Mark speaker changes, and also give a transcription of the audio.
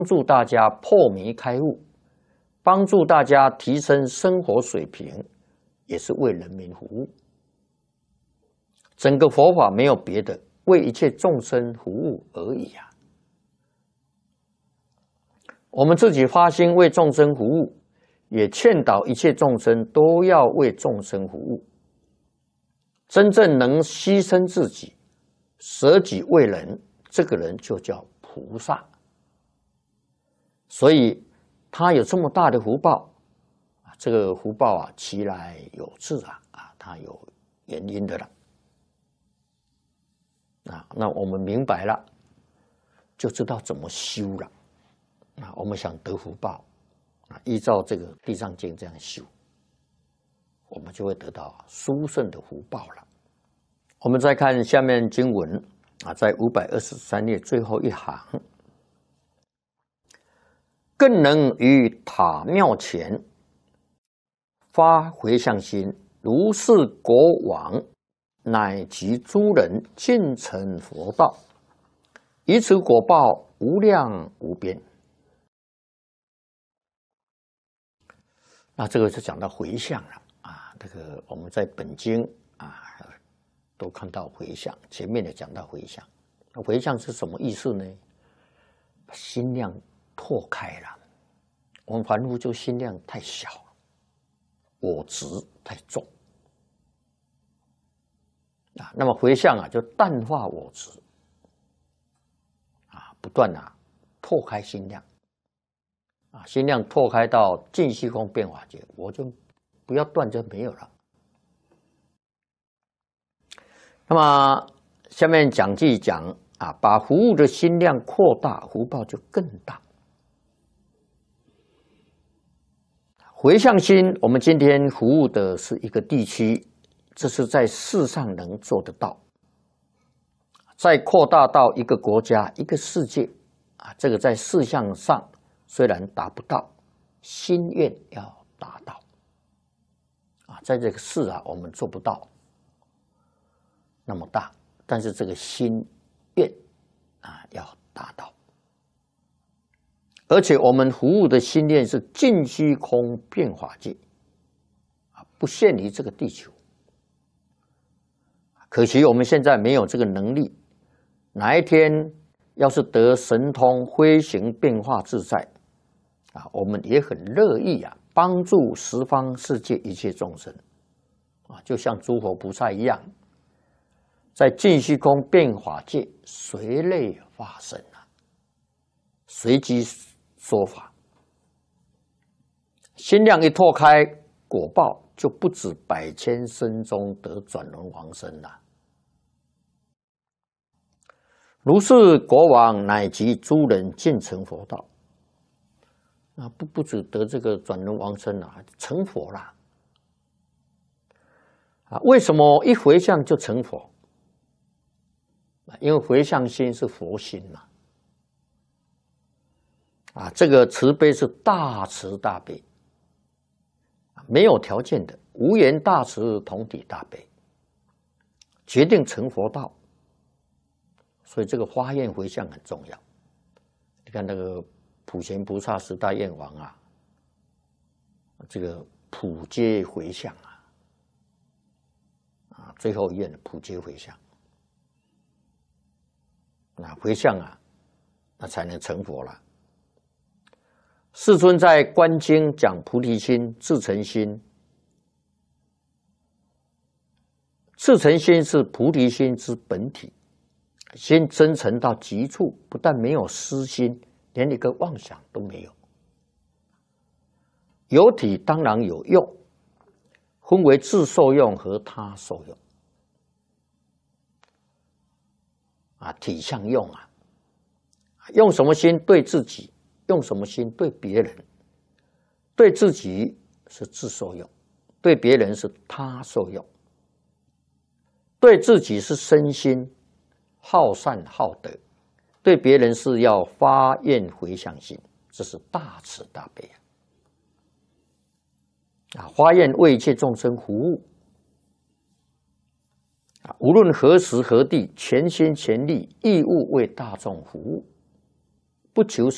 Speaker 1: 助大家破迷开悟，帮助大家提升生活水平，也是为人民服务。整个佛法没有别的，为一切众生服务而已啊！我们自己发心为众生服务，也劝导一切众生都要为众生服务。真正能牺牲自己、舍己为人，这个人就叫菩萨。所以他有这么大的福报，这个福报啊，其来有自啊，他有原因的了。那我们明白了，就知道怎么修了。我们想得福报，依照这个《地藏经》这样修，我们就会得到殊胜的福报了。我们再看下面经文在523页最后一行，更能于塔庙前发回向心，如是国王乃及诸人尽成佛道，以此果报无量无边。那这个就讲到回向了这个我们在本经都看到回向，前面也讲到回向。那回向是什么意思呢？心量拓开了，我们凡夫就心量太小，我执太重那么回向就淡化我执不断拓开心量心量拓开到尽虚空变法界，我就不要断就没有了。那么下面讲记讲把服务的心量扩大，福报就更大。回向心，我们今天服务的是一个地区，这是在世上能做得到。再扩大到一个国家、一个世界这个在事项上虽然达不到，心愿要达到在这个事我们做不到那么大，但是这个心愿要达到。而且我们服务的心愿是尽虚空遍法界不限于这个地球。可惜我们现在没有这个能力，哪一天要是得神通飞行变化自在我们也很乐意帮助十方世界一切众生就像诸佛菩萨一样，在尽虚空遍法界随类化身随机说法，心量一拓开，果报就不止百千生中得转轮王身了。如是国王乃及诸人尽成佛道不止得这个转轮王身成佛了为什么一回向就成佛？因为回向心是佛心这个慈悲是大慈大悲，没有条件的，无言大慈，同体大悲，决定成佛道。所以这个发愿回向很重要。你看那个普贤菩萨十大愿王这个普皆回向最后一愿普皆回向，回向那才能成佛了。世尊在观经讲菩提心、至诚心，至诚心是菩提心之本体，心真诚到极处，不但没有私心，连一个妄想都没有。有体当然有用，分为自受用和他受用体相用用什么心对自己，用什么心对别人。对自己是自受用，对别人是他受用。对自己是身心好善好德，对别人是要发愿回向心，这是大慈大悲发愿为一切众生服务无论何时何地，全心全力义务为大众服务，不求